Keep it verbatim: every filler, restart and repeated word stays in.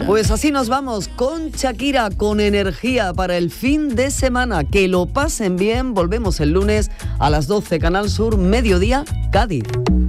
Pues así nos vamos con Shakira, con energía para el fin de semana. Que lo pasen bien. Volvemos el lunes a las doce, Canal Sur, mediodía, Cádiz.